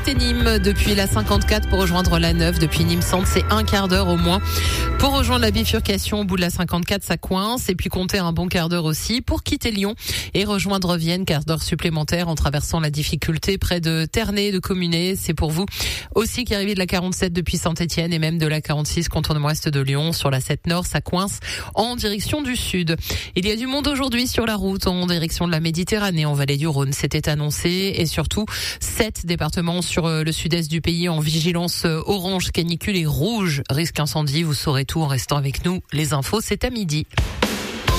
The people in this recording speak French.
C'est Nîmes depuis la 54 pour rejoindre la 9. Depuis Nîmes Centre, c'est un quart d'heure au moins. Pour rejoindre la bifurcation au bout de la 54, ça coince. Et puis compter un bon quart d'heure aussi pour quitter Lyon et rejoindre Vienne, quart d'heure supplémentaire en traversant la difficulté près de Ternay, de Communet. C'est pour vous aussi qui arrivez de la 47 depuis Saint-Étienne et même de la 46 contournement ouest de Lyon. Sur la 7 Nord, ça coince en direction du sud. Il y a du monde aujourd'hui sur la route en direction de la Méditerranée, en vallée du Rhône. C'était annoncé et surtout 7 départements sur le sud-est du pays en vigilance orange, canicule et rouge. Risque incendie, vous saurez tout en restant avec nous. Les infos, c'est à midi.